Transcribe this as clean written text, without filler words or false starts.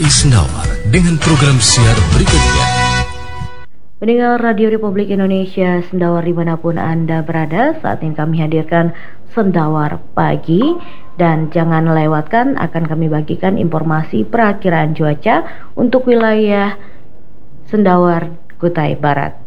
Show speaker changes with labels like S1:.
S1: Sendawar dengan program siar berikutnya.
S2: Pendengar Radio Republik Indonesia Sendawar dimanapun Anda berada, saat ini kami hadirkan Sendawar Pagi. Dan jangan lewatkan, akan kami bagikan informasi perakiraan cuaca untuk wilayah Sendawar Kutai Barat.